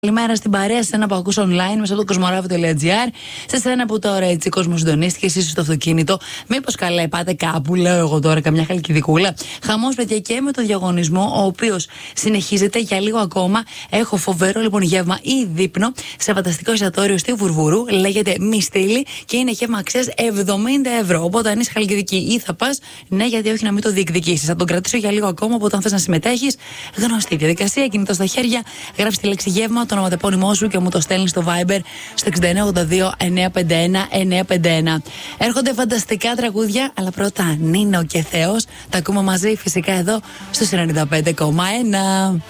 Καλημέρα στην παρέα, σε ένα που ακούς online μέσα από το κοσμοράδιο.gr. Σε σένα που τώρα έτσι κόσμο συντονίστηκε, εσύ στο αυτοκίνητο. Μήπως καλά πάτε κάπου, λέω εγώ τώρα, καμιά χαλκιδικούλα. Χαμός, παιδιά, και με τον διαγωνισμό, ο οποίος συνεχίζεται για λίγο ακόμα. Έχω φοβερό λοιπόν γεύμα ή δείπνο σε φανταστικό εστιατόριο στη Βουρβουρού. Λέγεται Μη Στήλη και είναι γεύμα αξίας 70€. Οπότε αν είσαι χαλκιδική ή θα πας, ναι, γιατί όχι να μην το διεκδικήσεις. Θα τον κρατήσω για λίγο ακόμα. Οπότε αν θες να συμμετέχεις, γνωστή διαδικασία, κινητό στα χέρια, γράφεις τη λέξη γεύμα, το ονοματεπώνυμό σου και μου το στέλνεις στο Viber στο 6982-951-951. Έρχονται φανταστικά τραγούδια, αλλά πρώτα Νίνο και Θεός. Τα ακούμε μαζί φυσικά εδώ στο 95,1.